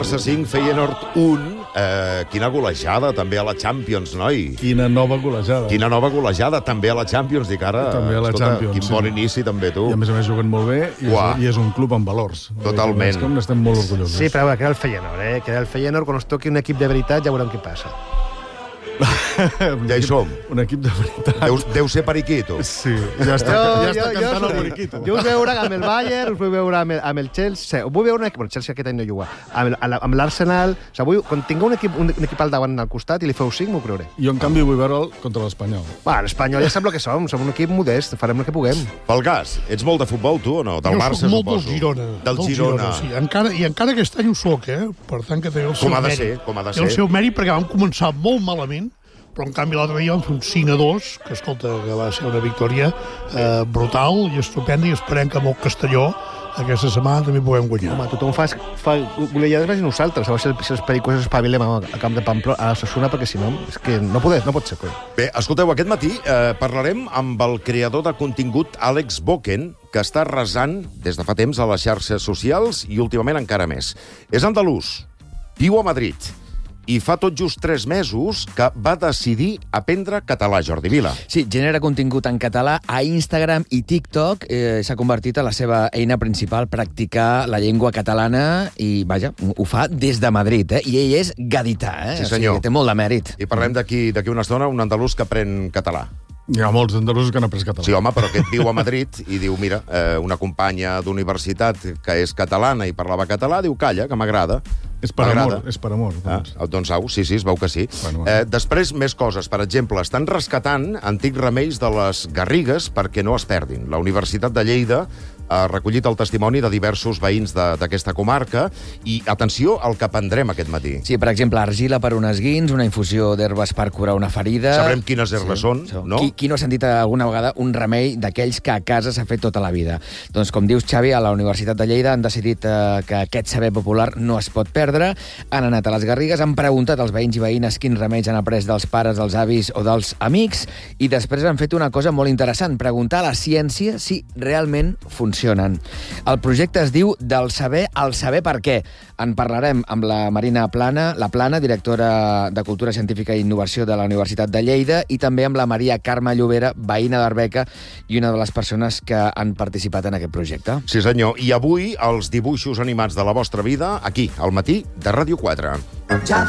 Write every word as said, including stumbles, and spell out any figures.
Barça cinc, Feyenoord un. Eh, quina golejada, també a la Champions, noi. Quina nova golejada. Quina nova golejada, també a la Champions. Dic ara, també a la escolta, Champions, quin sí. bon inici, també, tu. I a més a més juguen molt bé i és, i és un club amb valors. Totalment. És que n'estem molt orgullosos. Sí, però queda el Feyenoord, eh? Queda el Feyenoord, quan es toqui un equip de veritat ja veurem què passa. Ja hi som. Un equip de veritat. Deu, deu ser periquito. Sí, ja està, Jo- ja està jo- cantant jo- el periquito. Jo us veuré amb el Bayern, us vull veure amb el, amb el Chelsea, us vull veure un equip, bueno, el Chelsea aquest any no juga, amb, el- amb l'Arsenal, o sigui, vull, quan tingueu un equip, un, un equip al davant al costat i li feu cinc, m'ho creuré. Jo, en canvi, vull veure'l contra l'Espanyol. Va, l'Espanyol ja sap el que som, som un equip modest, farem el que puguem. Falgàs, ets molt de futbol, tu, o no? Del jo Barça, soc molt suposo. del Girona. Del Girona. sí. Encara, I encara aquest any ho soc, eh? Per tant, que té el seu Com ha de mèrit. ser, com ha de Té el ser. seu mèrit perquè vam començar molt malament, però en canvi l'altre dia vam fer un cinc a dos, que escolta, que va ser una victòria eh, brutal i estupenda, i esperem que amb el Castelló aquesta setmana també puguem guanyar. Home, tothom fa, fa golejades més que nosaltres, a veure si, el, si els pericos espavilem a, a camp de Pamplona, a Osasuna, perquè si no, és que no, poder, no pot ser. Coi. Bé, escolteu, aquest matí eh, parlarem amb el creador de contingut Àlex Boken, que està resant des de fa temps a les xarxes socials i últimament encara més. És andalús, viu a Madrid, i fa tot just tres mesos que va decidir aprendre català, Jordi Vila. Sí, genera contingut en català a Instagram i TikTok. Eh, S'ha convertit en la seva eina principal practicar la llengua catalana i, vaja, ho fa des de Madrid, eh? I ell és gadità, eh? Sí, senyor. O sigui, té molt de mèrit. I parlem d'aquí d'aquí una estona, un andalús que aprèn català. Hi ha molts andalusos que han après català. Sí, home, però aquest viu a Madrid i diu, mira, eh, una companya d'universitat que és catalana i parlava català, diu, calla, que m'agrada. És per M'agrada. amor, és per amor. Doncs. Ah, doncs au, sí, sí, es veu que sí. Bueno, bueno. Eh, després, més coses. Per exemple, estan rescatant antics remeis de les Garrigues perquè no es perdin. La Universitat de Lleida ha recollit el testimoni de diversos veïns de- d'aquesta comarca i, atenció, al que aprendrem aquest matí. Sí, per exemple, argila per un esguins, una infusió d'herbes per curar una ferida... Sabrem quines herbes són, no? Qui, qui no ha sentit alguna vegada un remei d'aquells que a casa s'ha fet tota la vida? Doncs, com dius, Xavi, a la Universitat de Lleida han decidit eh, que aquest saber popular no es pot perdre. Han anat a les Garrigues, han preguntat als veïns i veïnes quins remeis han après dels pares, dels avis o dels amics, i després han fet una cosa molt interessant, preguntar a la ciència si realment funcionen. El projecte es diu Del saber al saber per què. En parlarem amb la Marina Plana, la Plana, directora de Cultura Científica i Innovació de la Universitat de Lleida, i també amb la Maria Carme Llobera, veïna d'Arbeca i una de les persones que han participat en aquest projecte. Sí, senyor. I avui, els dibuixos animats de la vostra vida, aquí, al matí de Ràdio quatre. Ja